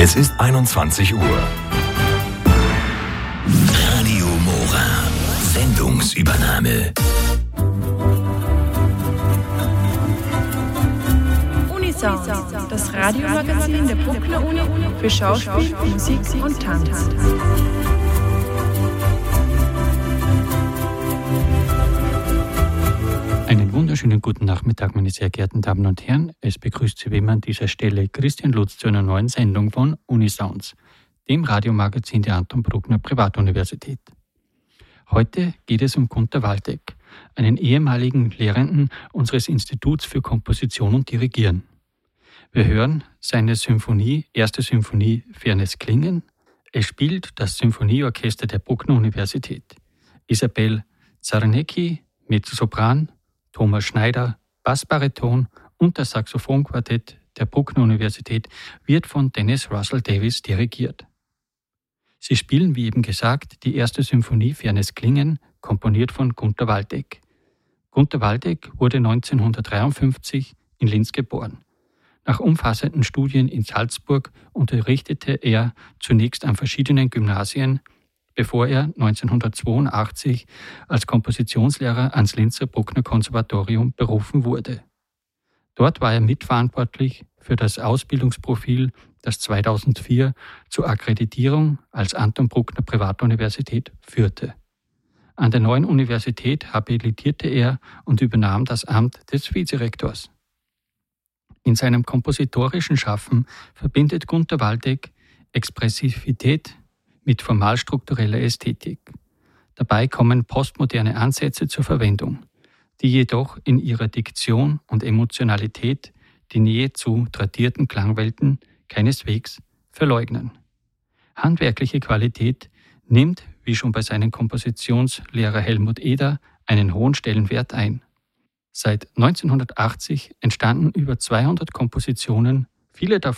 Es ist 21 Uhr. Radio Mora. Sendungsübernahme. Unisound, das Radiomagazin der Bruckner Uni für Schauspiel, Musik und Tanz. Einen wunderschönen guten Nachmittag, meine sehr geehrten Damen und Herren. Es begrüßt Sie wie immer an dieser Stelle Christian Lutz zu einer neuen Sendung von Unisounds, dem Radiomagazin der Anton Bruckner Privatuniversität. Heute geht es um Gunter Waldeck, einen ehemaligen Lehrenden unseres Instituts für Komposition und Dirigieren. Wir hören seine Symphonie, erste Symphonie Fairness klingen. Es spielt das Symphonieorchester der Bruckner Universität. Isabel Czarnecki, Mezzosopran, Thomas Schneider, Bassbariton und das Saxophonquartett der Bruckner Universität wird von Dennis Russell Davies dirigiert. Sie spielen, wie eben gesagt, die erste Symphonie Fairness klingen, komponiert von Gunter Waldeck. Gunter Waldeck wurde 1953 in Linz geboren. Nach umfassenden Studien in Salzburg unterrichtete er zunächst an verschiedenen Gymnasien, bevor er 1982 als Kompositionslehrer ans Linzer Bruckner Konservatorium berufen wurde. Dort war er mitverantwortlich für das Ausbildungsprofil, das 2004 zur Akkreditierung als Anton Bruckner Privatuniversität führte. An der neuen Universität habilitierte er und übernahm das Amt des Vizerektors. In seinem kompositorischen Schaffen verbindet Gunter Waldeck Expressivität mit formalstruktureller Ästhetik. Dabei kommen postmoderne Ansätze zur Verwendung, die jedoch in ihrer Diktion und Emotionalität die Nähe zu tradierten Klangwelten keineswegs verleugnen. Handwerkliche Qualität nimmt, wie schon bei seinem Kompositionslehrer Helmut Eder, einen hohen Stellenwert ein. Seit 1980 entstanden über 200 Kompositionen, viele davon